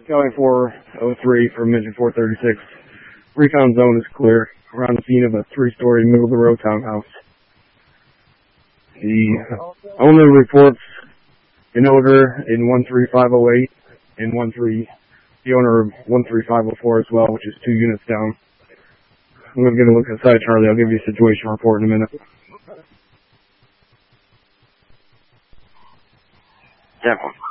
Charlie 403 from Mission 436. Recon zone is clear around the scene of a 3-story middle-of-the-road townhouse. The owner reports an odor in 13508 and the owner of 13504 as well, which is 2 units down. I'm going to get a look inside, Charlie. I'll give you a situation report in a minute. Yeah.